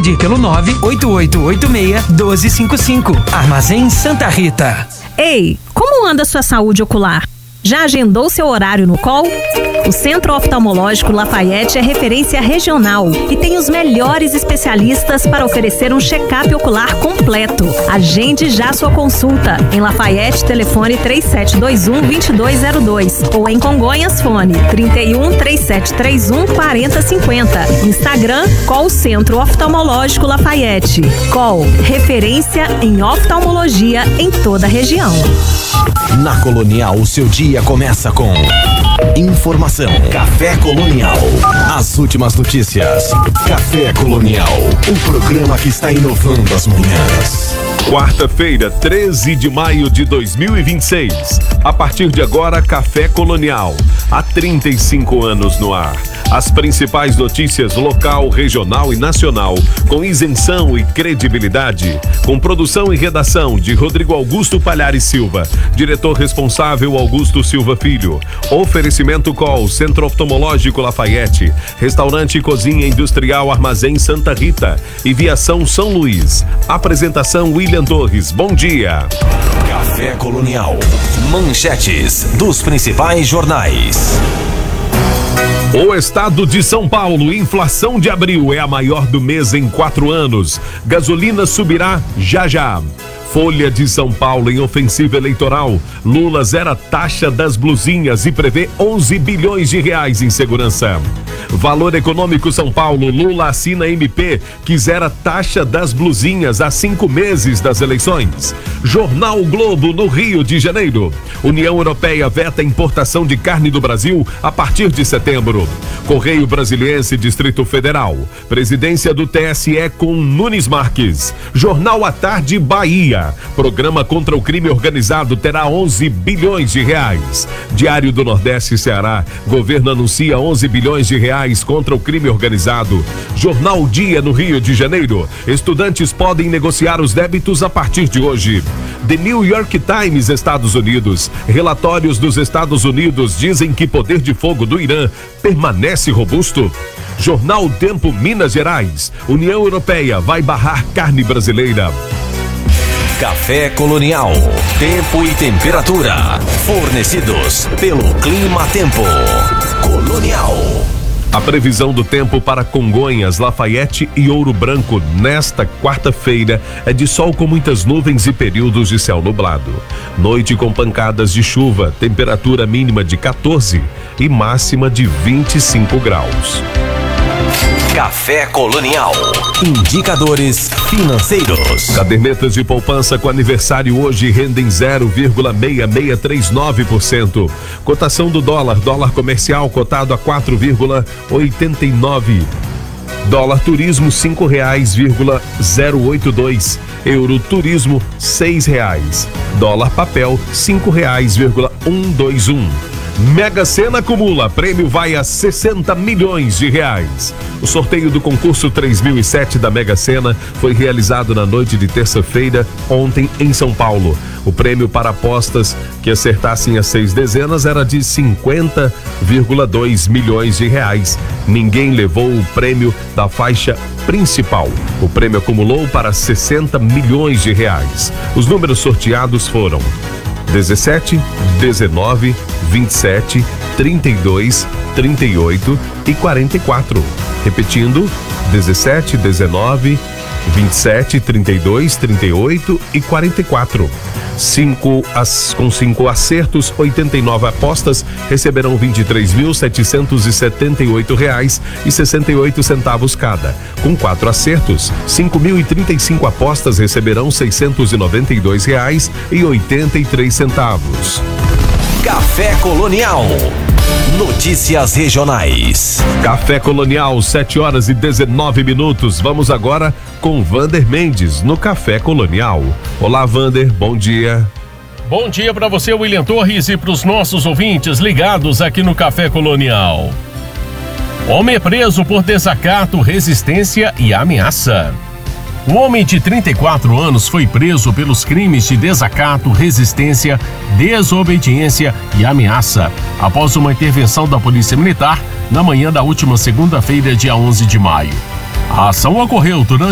pedir pelo 98886-1255. Armazém Santa Rita. Ei, como anda sua saúde ocular? Já agendou seu horário no COL? O Centro Oftalmológico Lafayette é referência regional e tem os melhores especialistas para oferecer um check-up ocular completo. Agende já sua consulta. Em Lafayette, telefone 3721-2202 ou em Congonhas, fone 31-3731-4050. Instagram, COL Centro Oftalmológico Lafayette. COL, referência em oftalmologia em toda a região. Na Colonial, o seu dia começa com informação. Café Colonial. As últimas notícias. Café Colonial. O programa que está inovando as manhãs. Quarta-feira, 13 de maio de 2026. A partir de agora, Café Colonial. Há 35 anos no ar. As principais notícias local, regional e nacional, com isenção e credibilidade. Com produção e redação de Rodrigo Augusto Palhares Silva. Diretor responsável Augusto Silva Filho. Oferecimento COL, Centro Oftalmológico Lafayette. Restaurante e Cozinha Industrial Armazém Santa Rita. E Viação São Luís. Apresentação William Torres. Bom dia. Café Colonial. Manchetes dos principais jornais. O estado de São Paulo, inflação de abril é a maior do mês em 4 anos. Gasolina subirá já já. Folha de São Paulo em ofensiva eleitoral. Lula zera taxa das blusinhas e prevê 11 bilhões de reais em segurança. Valor Econômico São Paulo, Lula assina MP que zera taxa das blusinhas há 5 meses das eleições. Jornal Globo no Rio de Janeiro. União Europeia veta a importação de carne do Brasil a partir de setembro. Correio Brasiliense, Distrito Federal. Presidência do TSE com Nunes Marques. Jornal à Tarde, Bahia. Programa contra o crime organizado terá 11 bilhões de reais. Diário do Nordeste e Ceará. Governo anuncia 11 bilhões de reais contra o crime organizado. Jornal Dia no Rio de Janeiro. Estudantes podem negociar os débitos a partir de hoje. The New York Times, Estados Unidos. Relatórios dos Estados Unidos dizem que poder de fogo do Irã permanece robusto. Jornal Tempo, Minas Gerais. União Europeia vai barrar carne brasileira. Café Colonial. Tempo e temperatura. Fornecidos pelo Clima Tempo. Colonial. A previsão do tempo para Congonhas, Lafayette e Ouro Branco nesta quarta-feira é de sol com muitas nuvens e períodos de céu nublado. Noite com pancadas de chuva, temperatura mínima de 14 e máxima de 25 graus. Café Colonial. Indicadores financeiros. Cadernetas de poupança com aniversário hoje rendem 0,6639%. Cotação do dólar comercial cotado a 4,89. Dólar turismo R$5,082. Euro turismo R$6. Dólar papel R$5,121. Mega Sena acumula, prêmio vai a 60 milhões de reais. O sorteio do concurso 3007 da Mega Sena foi realizado na noite de terça-feira, ontem, em São Paulo. O prêmio para apostas que acertassem as 6 dezenas era de 50,2 milhões de reais. Ninguém levou o prêmio da faixa principal. O prêmio acumulou para 60 milhões de reais. Os números sorteados foram 17, 19, 27, 32, 38 e 44. Repetindo, 17, 19, 27, 32, 38 e 44. Com 5 acertos, 89 apostas receberão R$23.778,68 cada. Com 4 acertos, 5.035 apostas receberão R$692,83. Café Colonial. Notícias regionais. Café Colonial, 7h19. Vamos agora com Vander Mendes no Café Colonial. Olá, Vander, bom dia. Bom dia para você, William Torres, e para os nossos ouvintes ligados aqui no Café Colonial. Homem é preso por desacato, resistência e ameaça. O homem de 34 anos foi preso pelos crimes de desacato, resistência, desobediência e ameaça, após uma intervenção da Polícia Militar na manhã da última segunda-feira, dia 11 de maio. A ação ocorreu durante